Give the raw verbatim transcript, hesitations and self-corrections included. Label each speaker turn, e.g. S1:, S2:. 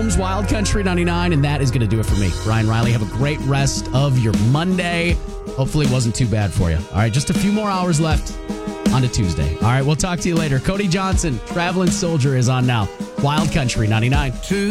S1: Storms, Wild Country ninety-nine, and that is going to do it for me. Ryan Riley, have a great rest of your Monday. Hopefully it wasn't too bad for you. All right, just a few more hours left on to Tuesday. All right, we'll talk to you later. Cody Johnson, Traveling Soldier, is on now. Wild Country ninety-nine.